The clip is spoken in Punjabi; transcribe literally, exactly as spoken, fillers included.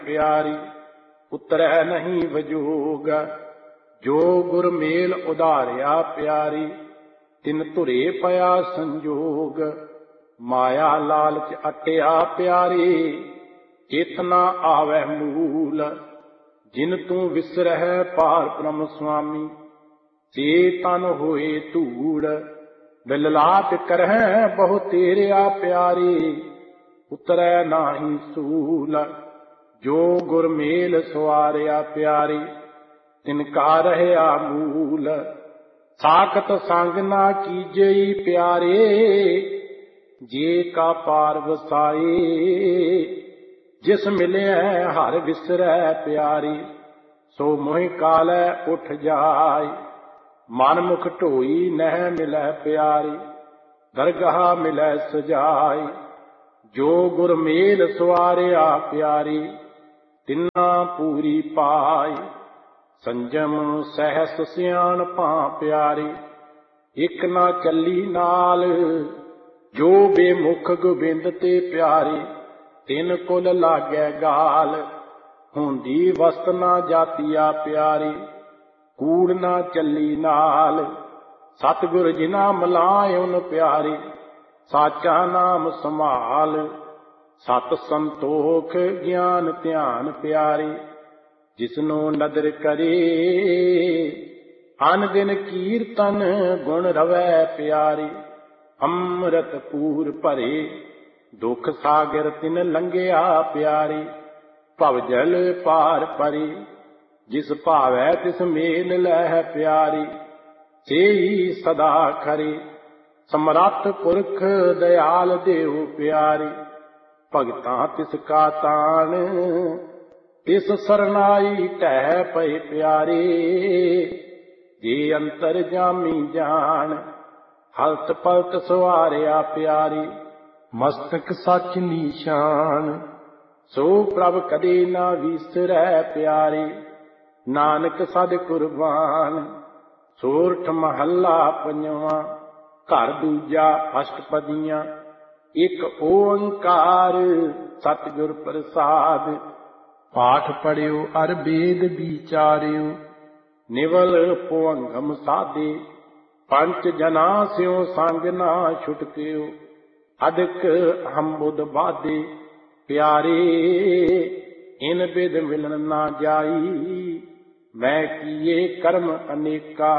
ਪਿਆਰੀ, ਉਤਰੈ ਨਹੀਂ ਵਜੋਗ। ਜੋ ਗੁਰ ਮੇਲ ਉਧਾਰਿਆ ਪਿਆਰੀ, ਤਿਨ ਧੁਰੇ ਪਿਆ ਸੰਜੋਗ। ਮਾਇਆ ਲਾਲਚ ਅਟਿਆ ਪਿਆਰੀ, ਚੇਤਨਾ ਆਵੈ ਮੂਲ। ਜਿਨ ਤੂੰ ਵਿਸਰਹਿ ਪਾਰ ਬ੍ਰਹਮ ਸੁਆਮੀ, ਤੇ ਤਨ ਹੋਏ ਧੂੜ। ਬਿਲਲਾਟ ਕਰਹਿ ਬਹੁ ਤੇਰਿਆ ਪਿਆਰੀ, ਉਤਰੈ ਨਾਹੀ ਸੂਲ। ਜੋ ਗੁਰ ਮੇਲ ਸੁਆਰਿਆ ਪਿਆਰੀ, ਤਿਨ ਕਾ ਰਹਿਆ ਮੂਲ। ਸਾਖਤ ਸੰਗ ਨਾ ਕੀਜਈ ਪਿਆਰੇ, ਜੇ ਕਾ ਪਾਰ ਵਸਾਏ। ਜਿਸ ਮਿਲਿਆ ਹਰ ਵਿਸਰੈ ਪਿਆਰੀ, ਸੋ ਮੋਹਿ ਕਾਲੈ ਉਠ ਜਾਏ। ਮਨ ਮੁਖ ਢੋਈ ਨਹਿ ਮਿਲੈ ਪਿਆਰੀ, ਦਰਗਾਹ ਮਿਲੈ ਸਜਾਏ। ਜੋ ਗੁਰ ਮੇਲ ਸੁਆਰਿਆ ਪਿਆਰੀ, ਤਿੰਨਾ ਪੂਰੀ ਪਾਈ। ਸੰਜਮ ਸਹਿਸ ਸਿਆਣਪਾਂ ਪਿਆਰੀ, ਇਕ ਨਾ ਚੱਲੀ ਨਾਲ। ਜੋ ਬੇਮੁਖ ਗੋਬਿੰਦ ਤੇ ਪਿਆਰੀ, ਤਿਨ ਕੁਲ ਲਾਗੈ ਗਾਲ। ਹੁੰਦੀ ਵਸਤ ਨਾ ਜਾਤੀਆ ਪਿਆਰੀ, ਕੂੜ ਨਾ ਚੱਲੀ ਨਾਲ। ਸਤਿਗੁਰ ਜਿਨਾ ਮਿਲਾਇਉਨ ਪਿਆਰੀ, ਸਾਚਾ ਨਾਮ ਸੰਭਾਲ। ਸਤ ਸੰਤੋਖ ਗਿਆਨ ਧਿਆਨ ਪਿਆਰੀ, ਜਿਸਨੂੰ ਨਦਰ ਕਰੇ। ਅਨ ਦਿਨ ਕੀਰਤਨ ਗੁਣ ਰਵੈ ਪਿਆਰੀ, ਅੰਮ੍ਰਿਤ ਪੂਰ ਭਰੇ। ਦੁਖ ਸਾਗਰ ਤਿਨ ਲੰਘਿਆ ਪਿਆਰੀ, ਭਵ ਜਲ ਪਾਰ ਪਰੀ। ਜਿਸ ਭਾਵੈ ਤਿਸ ਮੇਲ ਲੈਹਿ ਪਿਆਰੀ, ਸੇਈ ਸਦਾ ਖਰੀ। ਸਮਰੱਥ ਪੁਰਖ ਦਇਆਲ ਦੇਉ ਪਿਆਰੀ, ਭਗਤਾਂ ਤਿਸ ਕਾ ਤਾਣ। ਤਿਸ ਸਰਨਾਈ ਢਹਿ ਪਏ ਪਿਆਰੇ, ਜੇ ਅੰਤਰ ਜਾਮੀ ਜਾਣ। ਹਲਤ ਪਲਤ ਸੁਆਰਿਆ ਪਿਆਰੀ, ਮਸਤਕ ਸੱਚ ਨੀਸ਼ਾਨ। ਸੋ ਪ੍ਰਭ ਕਦੇ ਨਾ ਵੀਸਰੈ ਪਿਆਰੀ, ਨਾਨਕ ਸਦ ਕੁਰਬਾਨ। ਸੋਰਠ ਮਹੱਲਾ ਪੰਜਵਾਂ। ਘਰ ਦੂਜਾ ਅਸ਼ਟਪਦੀਆਂ। ਇਕ ਓੰਕਾਰ ਸਤਿਗੁਰ ਪ੍ਰਸਾਦਿ। ਪਾਠ ਪੜਿਓ ਅਰ ਬੇਦ ਵਿਚਾਰਿਓ, ਨਿਵਲ ਭੁਅੰਗਮ ਸਾਧੇ। ਪੰਚ ਜਨਾ ਸਿਉ ਸੰਗ ਨਾ ਛੁਟਕਿਓ, ਅਦਿਕ ਹੰਬੁਦ ਬਾਧੇ। ਪਿਆਰੇ ਇਨ ਬਿਦ ਮਿਲਨ ਨਾ ਜਾਈ, ਮੈਂ ਕੀਏ ਕਰਮ ਅਨੇਕਾ।